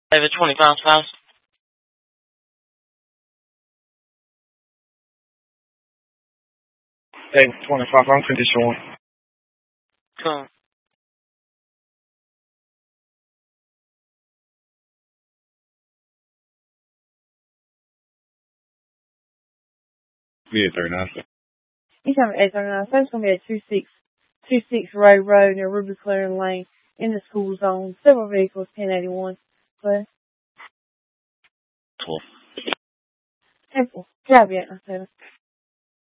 David 25 fast. David 25, I'm condition 1. Cool. Yeah, 39. He's having 839. So it's going to be a 26 road near Ruby Clearing Lane in the school zone. Several vehicles, 1081. But, Cool. careful. Grab it, I said.